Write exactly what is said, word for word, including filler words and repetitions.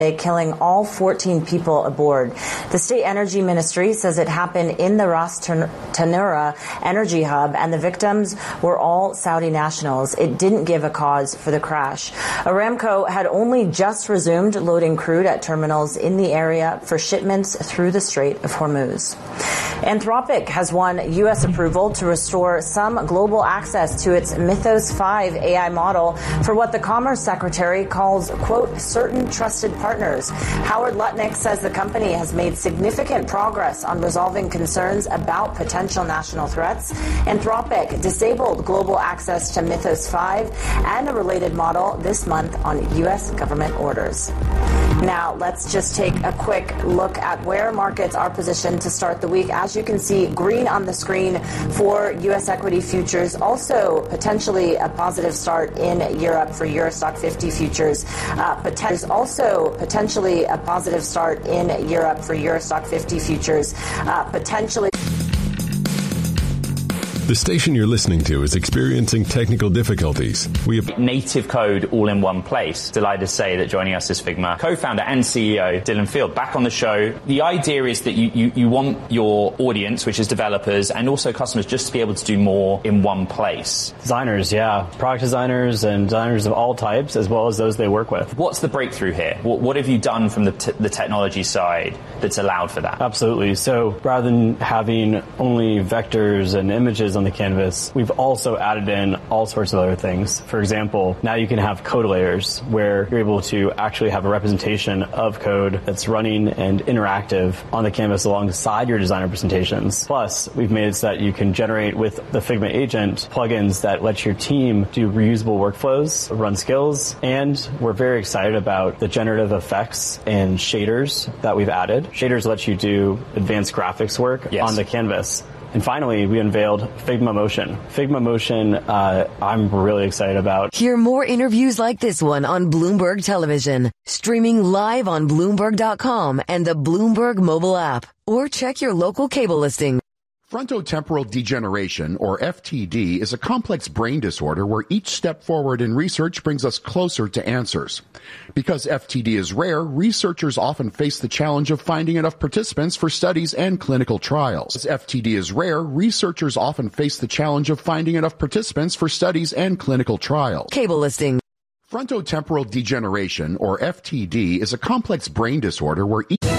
killing all fourteen people aboard. The state energy ministry says it happened in the Ras Tanura energy hub, and the victims were all Saudi nationals. It didn't give a cause for the crash. Aramco had only just resumed loading crude at terminals in the area for shipments through the Strait of Hormuz. Anthropic has won U S approval to restore some global access to its Mythos five A I model for what the Commerce Secretary calls, quote, certain trusted partners. Howard Lutnick says the company has made significant progress on resolving concerns about potential national threats. Anthropic disabled global access to Mythos five and a related model this month on U S government orders. Now, let's just take a quick look at where markets are positioned to start the week. As you can see, green on the screen for U S equity futures. Also, potentially a positive start in Europe for Euro Stock fifty futures. Uh, There's also potentially a positive start in Europe for Euro Stock fifty futures. Uh, potentially. The station you're listening to is experiencing technical difficulties. We have native code all in one place. Delighted to say that joining us is Figma co-founder and C E O Dylan Field back on the show. The idea is that you, you, you want your audience, which is developers and also customers, just to be able to do more in one place. Designers, yeah. Product designers and designers of all types, as well as those they work with. What's the breakthrough here? What, what have you done from the, t- the technology side that's allowed for that? Absolutely. So rather than having only vectors and images on the canvas, we've also added in all sorts of other things. For example, now you can have code layers where you're able to actually have a representation of code that's running and interactive on the canvas alongside your design representations. Plus, we've made it so that you can generate with the Figma agent plugins that let your team do reusable workflows, run skills, and we're very excited about the generative effects and shaders that we've added. Shaders let you do advanced graphics work yes. on the canvas. And finally, we unveiled Figma Motion. Figma Motion, uh, I'm really excited about. Hear more interviews like this one on Bloomberg Television, streaming live on Bloomberg dot com and the Bloomberg mobile app, or check your local cable listing. Frontotemporal degeneration, or F T D, is a complex brain disorder where each step forward in research brings us closer to answers. Because F T D is rare, researchers often face the challenge of finding enough participants for studies and clinical trials. As F T D is rare, researchers often face the challenge of finding enough participants for studies and clinical trials. Cable listing. Frontotemporal degeneration, or F T D, is a complex brain disorder where each